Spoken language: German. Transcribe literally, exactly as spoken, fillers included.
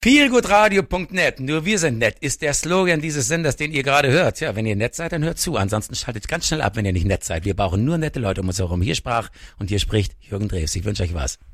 feelgoodradio punkt net, nur wir sind nett, ist der Slogan dieses Senders, den ihr gerade hört. Ja, wenn ihr nett seid, dann hört zu. Ansonsten schaltet ganz schnell ab, wenn ihr nicht nett seid. Wir brauchen nur nette Leute um uns herum. Hier sprach und hier spricht Jürgen Drews. Ich wünsche euch was.